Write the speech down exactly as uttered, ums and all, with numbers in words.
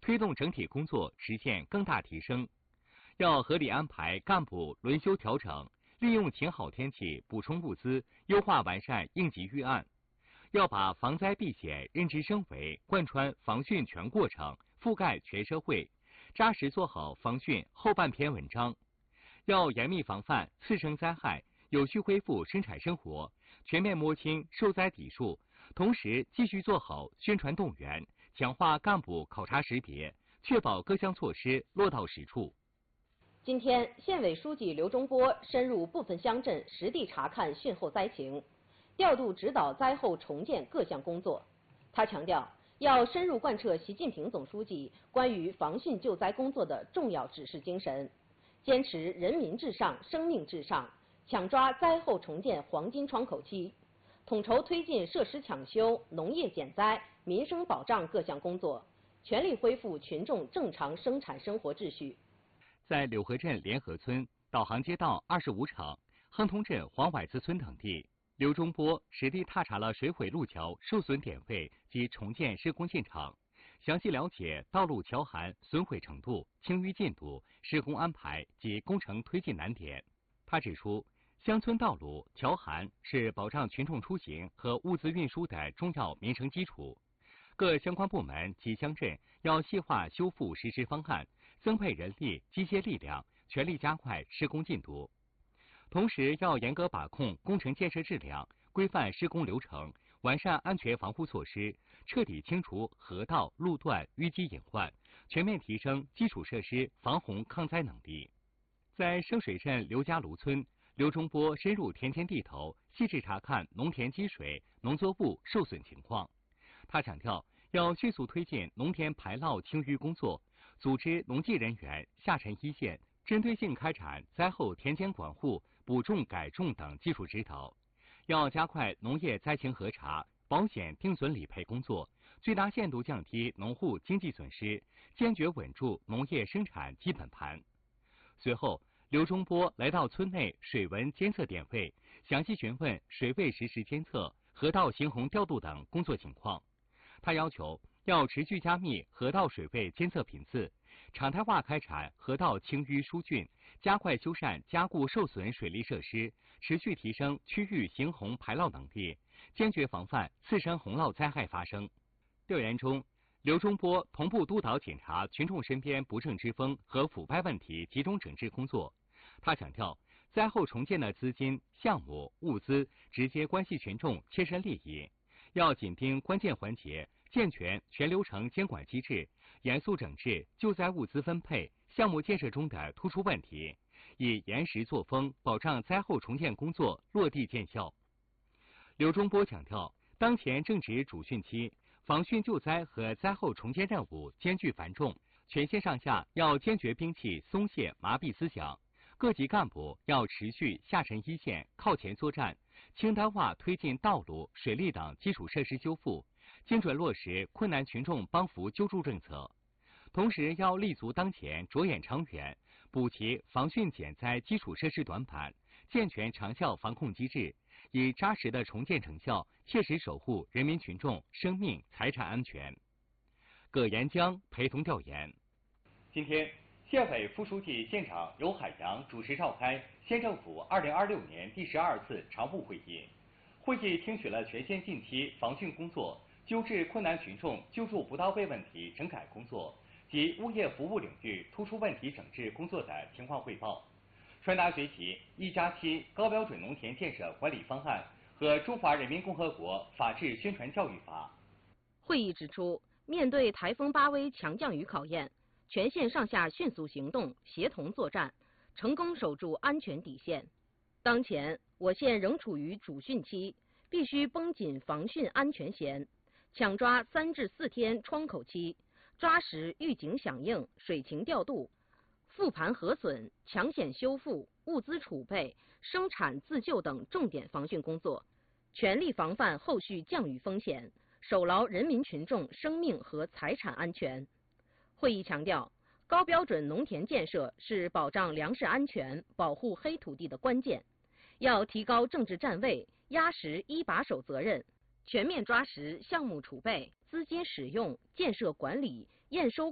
推动整体工作实现更大提升。要合理安排干部轮休调整，利用晴好天气补充物资，优化完善应急预案。要把防灾避险认知升维贯穿防汛全过程，覆盖全社会，扎实做好防汛后半篇文章。要严密防范次生灾害，有序恢复生产生活，全面摸清受灾底数，同时继续做好宣传动员，强化干部考察识别，确保各项措施落到实处。 今天，县委书记刘忠波深入部分乡镇实地查看汛后灾情，调度指导灾后重建各项工作。他强调，要深入贯彻习近平总书记关于防汛救灾工作的重要指示精神，坚持人民至上、生命至上，抢抓灾后重建黄金窗口期，统筹推进设施抢修、农业减灾、民生保障各项工作，全力恢复群众正常生产生活秩序。 在柳河镇联合村、导航街道二十五场、亨通镇黄崴子村等地，刘忠波实地踏查了水毁路桥受损点位及重建施工现场，详细了解道路桥涵损毁程度、清淤进度、施工安排及工程推进难点。他指出，乡村道路桥涵是保障群众出行和物资运输的重要民生基础。各相关部门及乡镇要细化修复实施方案，增配人力、机械力量，全力加快施工进度。同时，要严格把控工程建设质量，规范施工流程，完善安全防护措施，彻底清除河道、路段淤积隐患，全面提升基础设施防洪抗灾能力。在升水镇刘家芦村，刘忠波深入田间地头，细致查看农田积水、农作物受损情况。他强调，要迅速推进农田排涝清淤工作，组织农技人员下沉一线，针对性开展灾后田间管护、补种改种等技术指导。要加快农业灾情核查、保险定损理赔工作，最大限度降低农户经济损失，坚决稳住农业生产基本盘。随后，刘忠波来到村内水文监测点位，详细询问水位实时监测、河道行洪调度等工作情况。他要求要持续加密河道水位监测频次，常态化开展河道清淤疏浚，加快修缮加固受损水利设施，持续提升区域行洪排涝能力，坚决防范次生洪涝灾害发生。调研中，刘忠波同步督导检查群众身边不正之风和腐败问题集中整治工作。他强调，灾后重建的资金、项目、物资直接关系群众切身利益，要紧盯关键环节，健全全流程监管机制，严肃整治救灾物资分配、项目建设中的突出问题，以严实作风保障灾后重建工作落地见效。刘忠波强调，当前正值主汛期，防汛救灾和灾后重建任务艰巨繁重，全县上下要坚决摒弃松懈麻痹思想，各级干部要持续下沉一线、靠前作战，清单化推进道路、水利等基础设施修复，精准落实困难群众帮扶救助政策。同时，要立足当前、着眼长远，补齐防汛减灾基础设施短板，健全长效防控机制，以扎实的重建成效，切实守护人民群众生命财产安全。葛延江陪同调研。今天，县委副书记、县长尤海洋主持召开县政府二零二六年第十二次常务会议。会议听取了全县近期防汛工作、纠治困难群众救助不到位问题整改工作及物业服务领域突出问题整治工作的情况汇报，传达学习“一加七”高标准农田建设管理方案和《中华人民共和国法治宣传教育法》。 会议指出，面对台风巴威强降雨考验，全县上下迅速行动，协同作战，成功守住安全底线。当前，我县仍处于主汛期，必须绷紧防汛安全弦，抢抓三至四天窗口期，抓实预警响应、水情调度、复盘核损、抢险修复、物资储备、生产自救等重点防汛工作，全力防范后续降雨风险，守牢人民群众生命和财产安全。会议强调，高标准农田建设是保障粮食安全、保护黑土地的关键，要提高政治站位，压实一把手责任，全面抓实项目储备、资金使用、建设管理、验收